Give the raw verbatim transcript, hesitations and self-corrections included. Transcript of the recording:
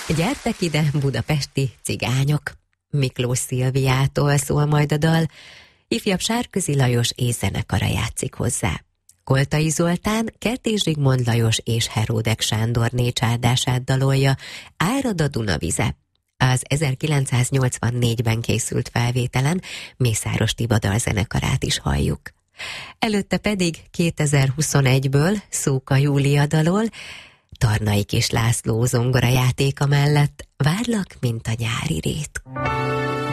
Gyertek ide, budapesti cigányok! Miklós Szilviától szól majd a dal, ifjabb Sárközi Lajos és zenekara játszik hozzá. Koltai Zoltán, Kertész Zsigmond Lajos és Heródek Sándorné csárdását dalolja, Árad a Dunavize. Az ezerkilencszáznyolcvannégyben készült felvételen Mészáros Tiba dalzenekarát is halljuk. Előtte pedig kétezer-huszonegyből Szóka Júlia dalol, Tarnai Kis László zongorajátéka mellett Várlak, mint a nyári rét.